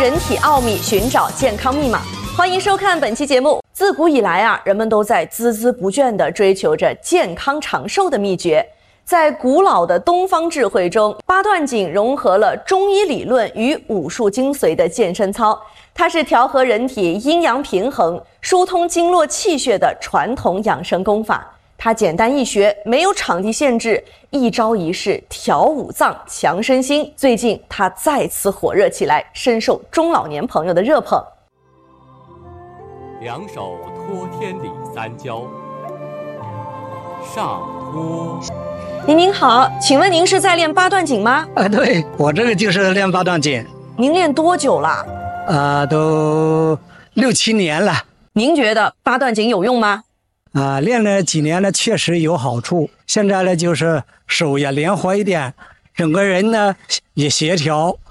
人体奥秘，寻找健康密码。欢迎收看本期节目。自古以来啊，人们都在孜孜不倦地追求着健康长寿的秘诀。在古老的东方智慧中，八段锦融合了中医理论与武术精髓的健身操，它是调和人体阴阳平衡、疏通经络气血的传统养生功法。它简单易学，没有场地限制，一招一式调五脏、强身心。最近它再次火热起来，深受中老年朋友的热捧。 两手托天理三焦，上托。 您好，请问您是在练八段锦吗？ 对，我这个就是练八段锦。 您练多久了？ 都6、7年了。 您觉得八段锦有用吗？ 练了几年呢，确实有好处。现在呢，就是手也灵活一点，整个人呢也协调。